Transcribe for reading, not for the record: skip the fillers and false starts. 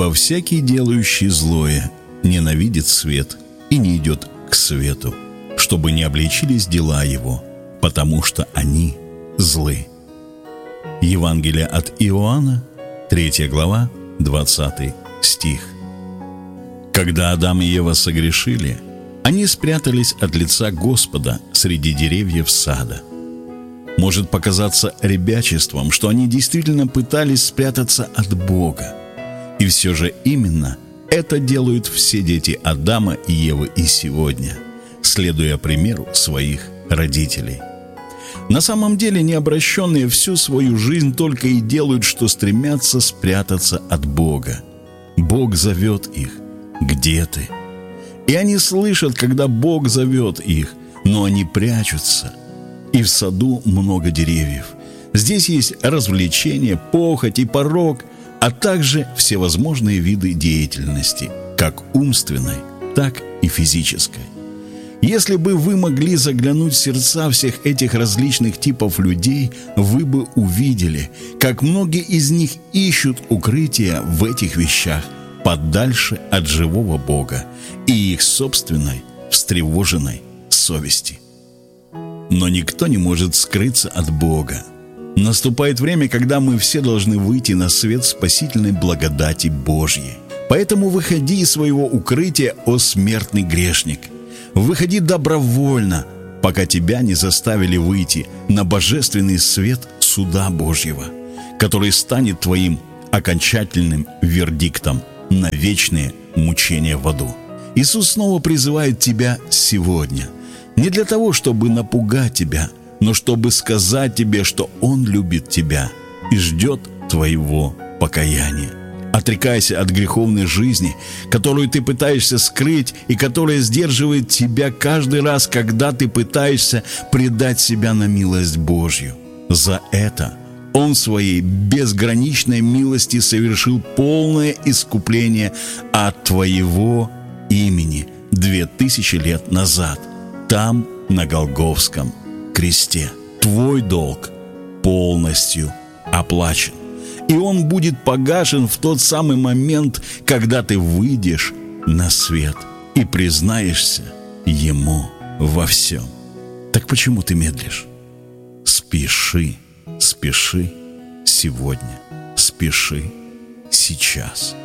Ибо всякий, делающий злое, ненавидит свет и не идет к свету, чтобы не обличились дела его, потому что они злы». Евангелие от Иоанна, 3 глава, 20 стих. Когда Адам и Ева согрешили, они спрятались от лица Господа среди деревьев сада. Может показаться ребячеством, что они действительно пытались спрятаться от Бога. И все же именно это делают все дети Адама и Евы и сегодня, следуя примеру своих родителей. На самом деле необращенные всю свою жизнь только и делают, что стремятся спрятаться от Бога. Бог зовет их: «Где ты?» И они слышат, когда Бог зовет их, но они прячутся. И в саду много деревьев. Здесь есть развлечения, похоть и порок, а также всевозможные виды деятельности, как умственной, так и физической. Если бы вы могли заглянуть в сердца всех этих различных типов людей, вы бы увидели, как многие из них ищут укрытия в этих вещах подальше от живого Бога и их собственной встревоженной совести. Но никто не может скрыться от Бога. Наступает время, когда мы все должны выйти на свет спасительной благодати Божьей. Поэтому выходи из своего укрытия, о смертный грешник. Выходи добровольно, пока тебя не заставили выйти на божественный свет суда Божьего, который станет твоим окончательным вердиктом на вечные мучения в аду. Иисус снова призывает тебя сегодня, не для того, чтобы напугать тебя, но чтобы сказать тебе, что Он любит тебя и ждет твоего покаяния. Отрекайся от греховной жизни, которую ты пытаешься скрыть и которая сдерживает тебя каждый раз, когда ты пытаешься предать себя на милость Божью. За это Он в своей безграничной милости совершил полное искупление от твоего имени 2000 лет назад, там, на Голгофском кресте. Твой долг полностью оплачен. И он будет погашен в тот самый момент, когда ты выйдешь на свет и признаешься Ему во всем. Так почему ты медлишь? Спеши, спеши сегодня, спеши сейчас.